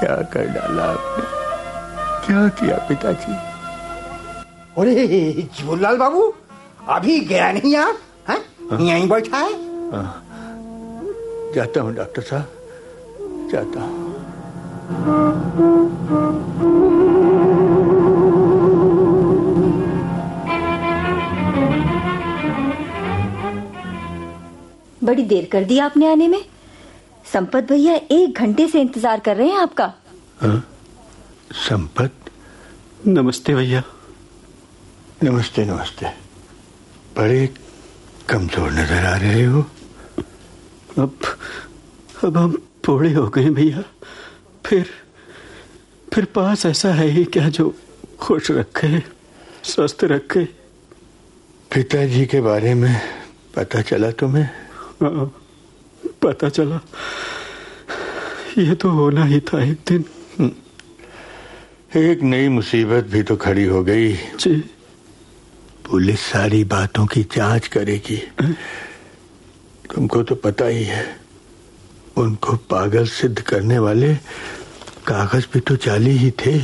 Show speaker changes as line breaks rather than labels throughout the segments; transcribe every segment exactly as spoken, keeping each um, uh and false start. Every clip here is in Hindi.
क्या कर डाला आपने, क्या किया पिताजी?
अरे जीवनलाल बाबू, अभी गया नहीं आप? हैं? यहीं बैठा है?
हाँ, जाता हूँ डॉक्टर साहब, जाता हूँ।
बड़ी देर कर दी आपने आने में। संपत भैया एक घंटे से इंतजार कर रहे हैं आपका।
हाँ? संपत?
नमस्ते भैया।
नमस्ते नमस्ते। बड़े कमजोर नजर आ रहे हो।
अब अब हम बूढ़े हो गए भैया। फिर फिर पास ऐसा है ही क्या जो खुश रखे, स्वस्थ रखे।
पिताजी के बारे में पता चला तुम्हें?
हाँ, पता चला। ये तो होना ही था एक दिन।
एक नई मुसीबत भी तो खड़ी हो गई।
जी।
पुलिस सारी बातों की जांच करेगी। तुमको तो पता ही है, उनको पागल सिद्ध करने वाले कागज भी तो जाली ही थे।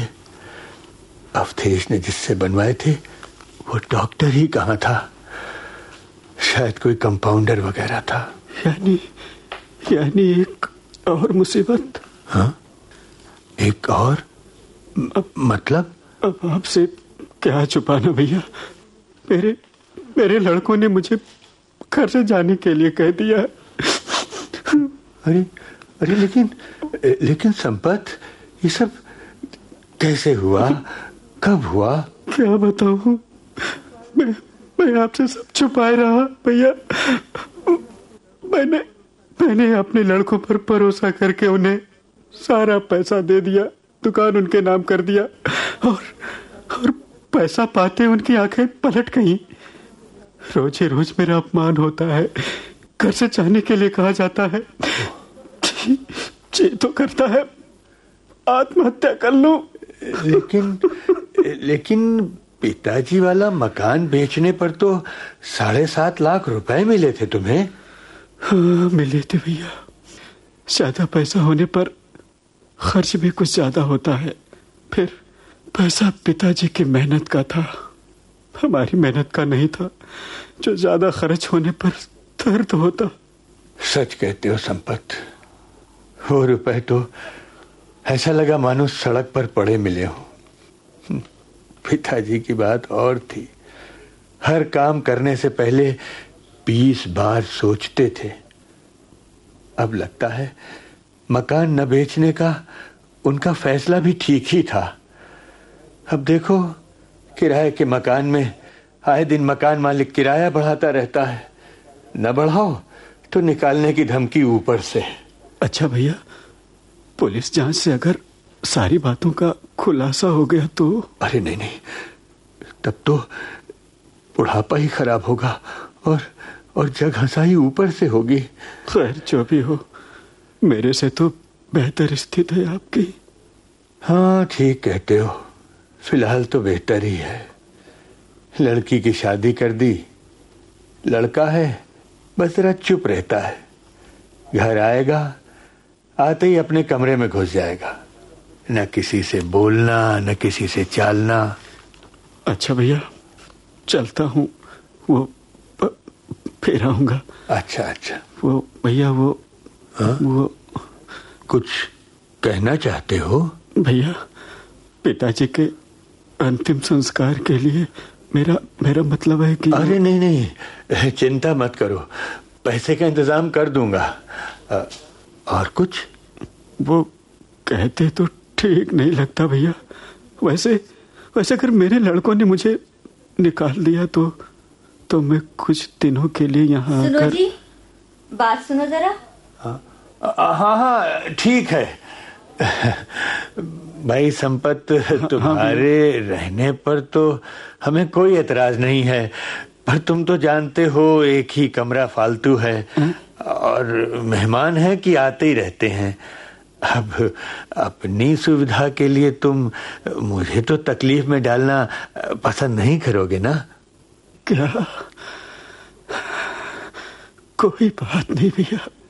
अवधेश ने जिससे बनवाए थे वो डॉक्टर ही कहाँ था, शायद कोई कंपाउंडर वगैरह था।
यानी यानी एक और मुसीबत।
हाँ, एक और?
अब
मतलब?
अब आपसे क्या छुपाना भैया। मेरे मेरे लड़कों ने मुझे घर से जाने के लिए कह दिया।
अरे अरे लेकिन लेकिन संपत, ये सब कैसे हुआ, कब हुआ?
क्या बताऊं, मैं मैं आपसे सब छुपाए रहा भैया। मैंने मैंने अपने लड़कों पर भरोसा करके उन्हें सारा पैसा दे दिया, दुकान उनके नाम कर दिया, और और पैसा पाते उनकी आंखें पलट गईं। रोज ही रोज मेरा अपमान होता है, घर से जाने के लिए कहा जाता है। जी, जी तो करता है आत्महत्या कर लूं।
लेकिन लेकिन पिताजी वाला मकान बेचने पर तो साढ़े सात लाख रुपए मिले थे तुम्हें।
हाँ, मिले थे भैया। ज्यादा पैसा होने पर खर्च भी कुछ ज्यादा होता है। फिर पैसा पिताजी की मेहनत का था, हमारी मेहनत का नहीं था, जो ज्यादा खर्च होने पर दर्द होता।
सच कहते हो संपत, वो रुपए तो ऐसा लगा मानो सड़क पर पड़े मिले हो। पिताजी की बात और थी, हर काम करने से पहले बीस बार सोचते थे। अब लगता है मकान न बेचने का उनका फैसला भी ठीक ही था। अब देखो, किराए के मकान में आए दिन मकान मालिक किराया बढ़ाता रहता है, न बढ़ाओ तो निकालने की धमकी ऊपर से।
अच्छा भैया, पुलिस जांच से अगर सारी बातों का खुलासा हो गया तो?
अरे नहीं नहीं, तब तो बुढ़ापा ही खराब होगा और और जग हंसाई ऊपर से होगी।
खैर जो भी हो, मेरे से तो बेहतर स्थिति है आपकी।
हाँ ठीक कहते हो, फिलहाल तो बेहतर ही है। लड़की की शादी कर दी, लड़का है बस जरा चुप रहता है, घर आएगा आते ही अपने कमरे में घुस जाएगा, न किसी से बोलना न किसी से चालना।
अच्छा भैया, चलता हूँ, वो फिर आऊंगा।
अच्छा अच्छा।
वो भैया वो
हाँ?
वो
कुछ कहना चाहते हो?
भैया, पिताजी के अंतिम संस्कार के लिए मेरा मेरा मतलब है कि।
अरे नहीं नहीं, चिंता मत करो, पैसे का इंतजाम कर दूंगा। आ, और कुछ?
वो कहते तो ठीक नहीं लगता भैया। वैसे वैसे अगर मेरे लड़कों ने मुझे निकाल दिया तो तो मैं कुछ दिनों के लिए यहाँ
सुनो
कर...
जी, बात सुनो जरा।
हाँ हाँ हाँ ठीक है। भाई संपत, तुम्हारे हाँ, रहने पर तो हमें कोई एतराज नहीं है, पर तुम तो जानते हो एक ही कमरा फालतू है और मेहमान है कि आते ही रहते हैं। अब अपनी सुविधा के लिए तुम मुझे तो तकलीफ में डालना पसंद नहीं करोगे ना?
क्या? कोई बात नहीं भैया,